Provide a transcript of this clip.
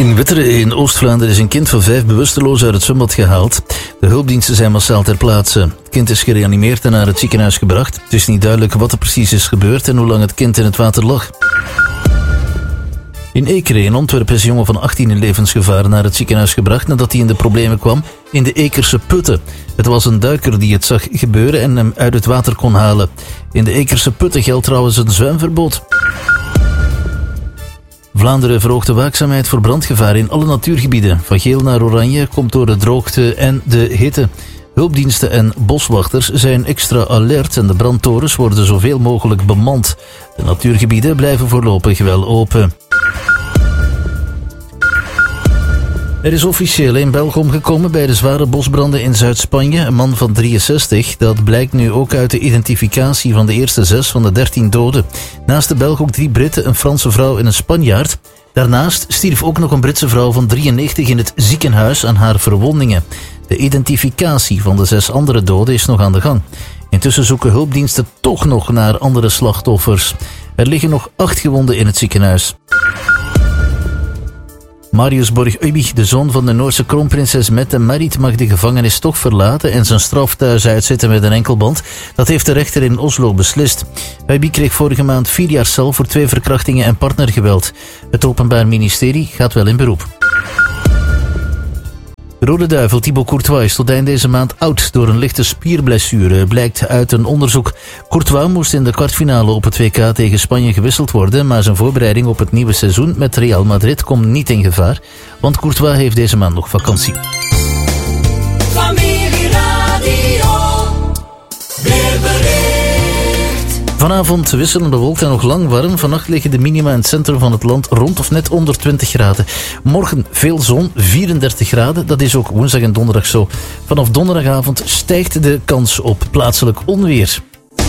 In Wetteren in Oost-Vlaanderen is een kind van 5 bewusteloos uit het zwembad gehaald. De hulpdiensten zijn massaal ter plaatse. Het kind is gereanimeerd en naar het ziekenhuis gebracht. Het is niet duidelijk wat er precies is gebeurd en hoe lang het kind in het water lag. In Ekeren in Antwerpen is een jongen van 18 in levensgevaar naar het ziekenhuis gebracht nadat hij in de problemen kwam in de Ekerse putten. Het was een duiker die het zag gebeuren en hem uit het water kon halen. In de Ekerse putten geldt trouwens een zwemverbod. Vlaanderen verhoogt de waakzaamheid voor brandgevaar in alle natuurgebieden. Van geel naar oranje komt door de droogte en de hitte. Hulpdiensten en boswachters zijn extra alert en de brandtorens worden zoveel mogelijk bemand. De natuurgebieden blijven voorlopig wel open. Er is officieel een Belg omgekomen bij de zware bosbranden in Zuid-Spanje, een man van 63. Dat blijkt nu ook uit de identificatie van de eerste 6 van de 13 doden. Naast de Belg ook 3 Britten, een Franse vrouw en een Spanjaard. Daarnaast stierf ook nog een Britse vrouw van 93 in het ziekenhuis aan haar verwondingen. De identificatie van de 6 andere doden is nog aan de gang. Intussen zoeken hulpdiensten toch nog naar andere slachtoffers. Er liggen nog 8 gewonden in het ziekenhuis. Marius Borg-Øybig, de zoon van de Noorse kroonprinses Mette Marit, mag de gevangenis toch verlaten en zijn straf thuis uitzitten met een enkelband. Dat heeft de rechter in Oslo beslist. Øybig kreeg vorige maand 4 jaar cel voor 2 verkrachtingen en partnergeweld. Het Openbaar Ministerie gaat wel in beroep. Rode Duivel Thibaut Courtois is tot eind deze maand oud door een lichte spierblessure, blijkt uit een onderzoek. Courtois moest in de kwartfinale op het WK tegen Spanje gewisseld worden, maar zijn voorbereiding op het nieuwe seizoen met Real Madrid komt niet in gevaar, want Courtois heeft deze maand nog vakantie. Vanavond wisselend bewolkt en nog lang warm. Vannacht liggen de minima in het centrum van het land rond of net onder 20 graden. Morgen veel zon, 34 graden. Dat is ook woensdag en donderdag zo. Vanaf donderdagavond stijgt de kans op plaatselijk onweer.